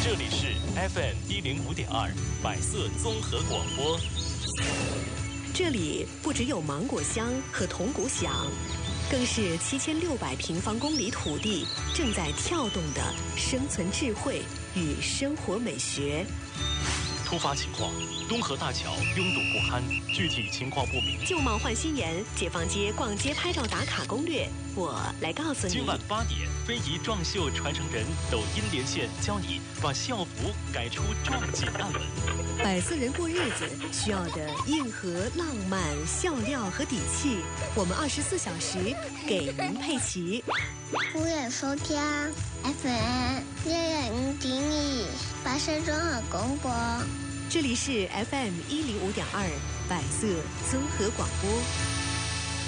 这里是 FM105.2百色综合广播。 这里不只有芒果香和铜鼓响，更是7600平方公里土地正在跳动的生存智慧与生活美学。 突发情况，东河大桥拥堵不堪，具体情况不明。 旧貌换新颜，解放街逛街拍照打卡攻略，我来告诉你。 今晚8点，非遗壮秀传承人抖音连线，教你把校服改出壮锦暗纹。 百色人过日子需要的硬核、浪漫、笑料和底气，我们24小时给您配齐。 欢迎收听 FM105.2百色综合广播。 这里是 FM105.2百色综合广播。